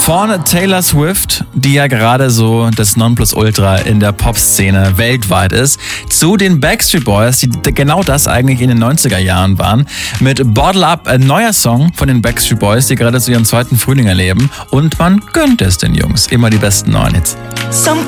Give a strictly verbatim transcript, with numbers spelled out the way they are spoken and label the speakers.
Speaker 1: Von Taylor Swift, die ja gerade so das Nonplusultra in der Popszene weltweit ist, zu den Backstreet Boys, die genau das eigentlich in den neunziger Jahren waren, mit Bottle Up, ein neuer Song von den Backstreet Boys, die gerade so ihren zweiten Frühling erleben, und man gönnt es den Jungs, immer die besten neuen Hits.
Speaker 2: Some